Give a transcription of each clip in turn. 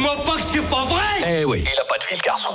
Dites-moi pas que c'est pas vrai. Eh oui, il a pas de vie, le garçon.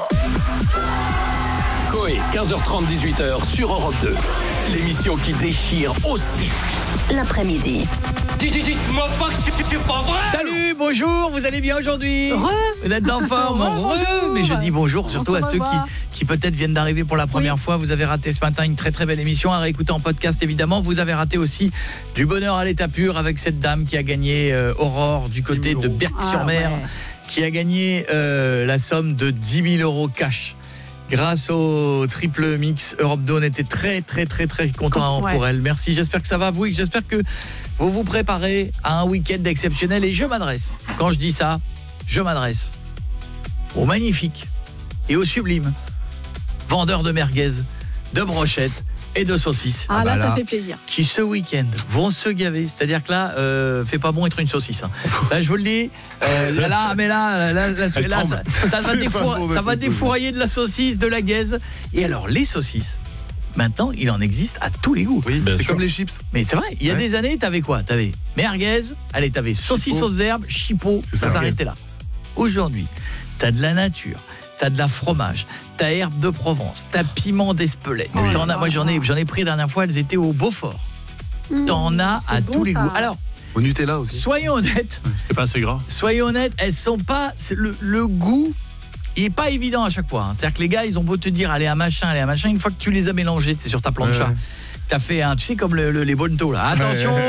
Coé, 15h30, 18h sur Europe 2. L'émission qui déchire aussi l'après-midi. Dites-moi pas que c'est pas vrai. Salut, bonjour, vous allez bien aujourd'hui? Vous êtes en forme? Mais je dis bonjour surtout à ceux qui peut-être viennent d'arriver pour la première fois. Vous avez raté ce matin une très très belle émission à réécouter en podcast évidemment. Vous avez raté aussi du bonheur à l'état pur avec cette dame qui a gagné Aurore du côté de Berck-sur-Mer, qui a gagné la somme de 10 000 € cash. Grâce au triple mix Europe 2, on était très très très très contents pour elle. Merci, j'espère que ça va vous et j'espère que vous vous préparez à un week-end exceptionnel. Et je m'adresse, quand je dis ça, je m'adresse au magnifique et au sublime vendeur de merguez, de brochettes et de saucisses. Ah là, ça fait plaisir. Qui ce week-end vont se gaver. C'est-à-dire que là, fait pas bon être une saucisse. Hein. Là, je vous le dis. Là, ça va défourailler de la saucisse, de la gaise. Et alors, les saucisses, maintenant, il en existe à tous les goûts. Oui, c'est comme les chips. Mais c'est vrai, il y a des années, t'avais quoi? T'avais merguez, allez, t'avais saucisse sauce d'herbe, chipot, ça s'arrêtait là. Aujourd'hui, t'as de la nature, t'as de la fromage, t'as herbe de Provence, t'as piment d'Espelette. Moi j'en ai pris la dernière fois, elles étaient au Beaufort. T'en as à tous les goûts. Alors, au Nutella aussi. Soyons honnêtes. C'était pas assez gras. Soyons honnêtes, elles sont pas le goût, il est pas évident à chaque fois. Hein. C'est-à-dire que les gars, ils ont beau te dire allez un machin, une fois que tu les as mélangés, c'est sur ta plancha. T'as fait un, tu sais comme les bonnetos là. Attention.